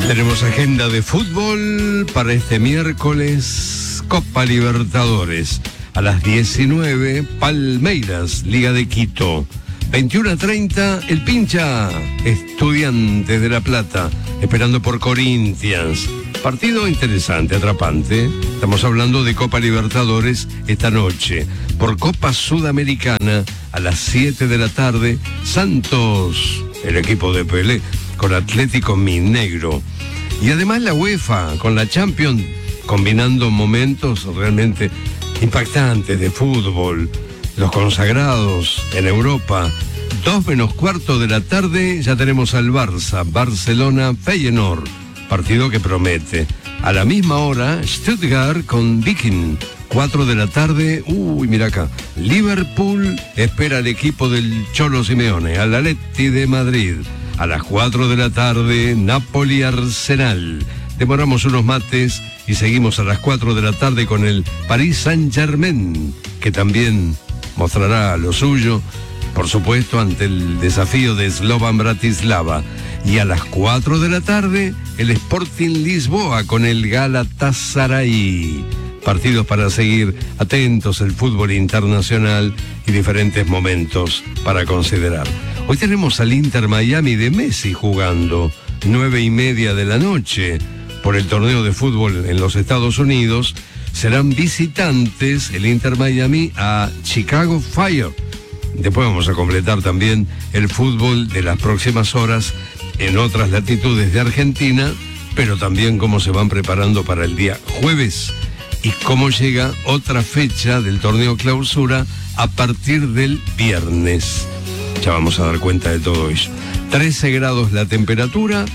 Tenemos agenda de fútbol para este miércoles. Copa Libertadores. A las 19, Palmeiras, Liga de Quito. 21:30, el Pincha, Estudiantes de La Plata, esperando por Corinthians. Partido interesante, atrapante. Estamos hablando de Copa Libertadores esta noche. Por Copa Sudamericana, a las 7 de la tarde, Santos, el equipo de Pelé, con Atlético Mineiro. Y además la UEFA, con la Champions, combinando momentos realmente impactantes de fútbol. Los consagrados en Europa. 2:15 de la tarde, ya tenemos al Barça, Barcelona-Feyenoord. Partido que promete. A la misma hora, Stuttgart con Viking. 4 de la tarde, mira acá. Liverpool espera al equipo del Cholo Simeone, al Atleti de Madrid. A las 4 de la tarde, Napoli-Arsenal. Demoramos unos mates y seguimos a las 4 de la tarde con el Paris Saint-Germain, que también mostrará lo suyo, por supuesto, ante el desafío de Slovan Bratislava. Y a las 4 de la tarde, el Sporting Lisboa con el Galatasaray. Partidos para seguir atentos, el fútbol internacional y diferentes momentos para considerar. Hoy tenemos al Inter Miami de Messi jugando, 9:30 de la noche, por el torneo de fútbol en los Estados Unidos. Serán visitantes el Inter Miami a Chicago Fire. Después vamos a completar también el fútbol de las próximas horas en otras latitudes de Argentina, pero también cómo se van preparando para el día jueves y cómo llega otra fecha del torneo clausura a partir del viernes. Ya vamos a dar cuenta de todo ello. 13 grados la temperatura,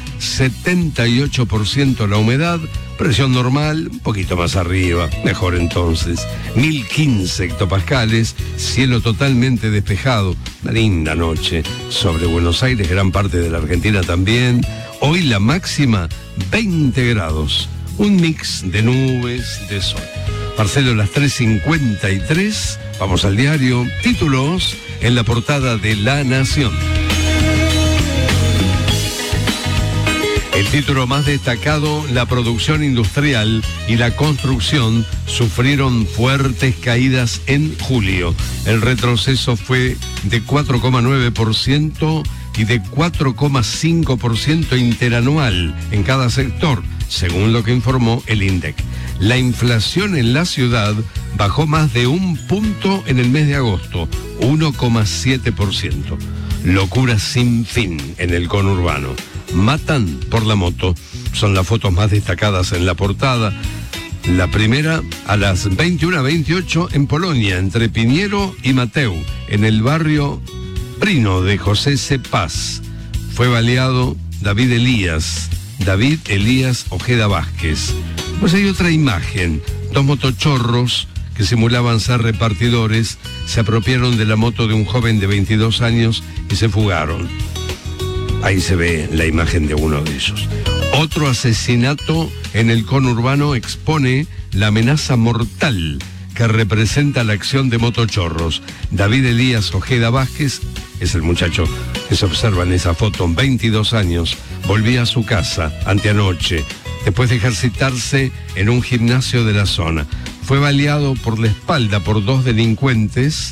78% la humedad, presión normal, un poquito más arriba, mejor entonces. 1015 hectopascales, cielo totalmente despejado, una linda noche sobre Buenos Aires, gran parte de la Argentina también. Hoy la máxima, 20 grados, un mix de nubes, de sol. Marcelo, las 3:53, vamos al diario, títulos en la portada de La Nación. El título más destacado, la producción industrial y la construcción sufrieron fuertes caídas en julio. El retroceso fue de 4,9% y de 4,5% interanual en cada sector, según lo que informó el INDEC. La inflación en la ciudad bajó más de 1 punto en el mes de agosto, 1,7%. Locura sin fin en el conurbano. Matan por la moto. Son las fotos más destacadas en la portada. La primera a las 21:28 en Polonia, entre Piñero y Mateu, en el barrio Prino de José C. Paz. Fue baleado David Elías Ojeda Vázquez. Pues hay otra imagen. 2 motochorros que simulaban ser repartidores se apropiaron de la moto de un joven de 22 años y se fugaron. Ahí se ve la imagen de uno de ellos. Otro asesinato en el conurbano expone la amenaza mortal que representa la acción de motochorros. David Elías Ojeda Vázquez es el muchacho que se observa en esa foto, 22 años, volvía a su casa anteanoche, después de ejercitarse en un gimnasio de la zona. Fue baleado por la espalda por 2 delincuentes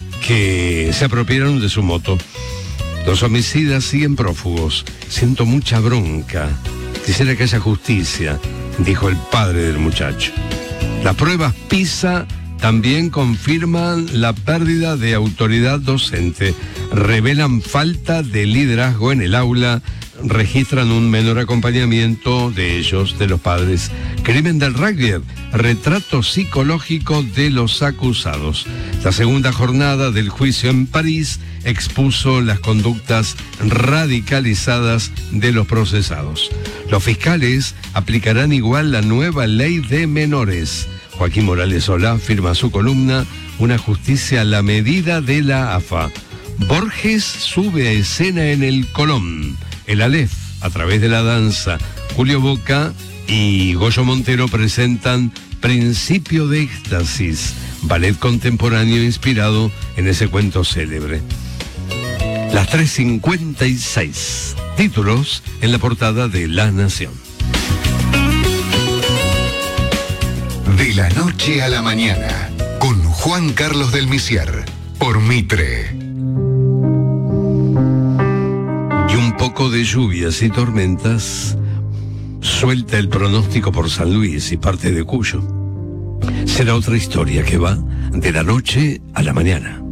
que se apropiaron de su moto. Los homicidas siguen prófugos. Siento mucha bronca. Quisiera que haya justicia, dijo el padre del muchacho. Las pruebas PISA también confirman la pérdida de autoridad docente. Revelan falta de liderazgo en el aula. Registran un menor acompañamiento de ellos, de los padres. Crimen del rugby, retrato psicológico de los acusados. La segunda jornada del juicio en París expuso las conductas radicalizadas de los procesados. Los fiscales aplicarán igual la nueva ley de menores. Joaquín Morales Solá firma su columna Una justicia a la medida de la AFA. Borges sube a escena en el Colón. El Aleph, a través de la danza. Julio Boca y Goyo Montero presentan Principio de Éxtasis, ballet contemporáneo inspirado en ese cuento célebre. Las 3:56. Títulos en la portada de La Nación. De la noche a la mañana, con Juan Carlos del Misier, por Mitre. Y un poco de lluvias y tormentas suelta el pronóstico por San Luis y parte de Cuyo. Será otra historia que va de la noche a la mañana.